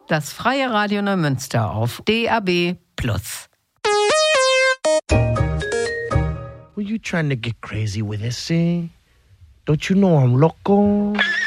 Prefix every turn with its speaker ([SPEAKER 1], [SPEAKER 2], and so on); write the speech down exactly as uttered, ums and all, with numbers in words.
[SPEAKER 1] Das Freie Radio Neumünster auf D A B plus.
[SPEAKER 2] Were you trying to get crazy with this, eh? Don't you know I'm loco?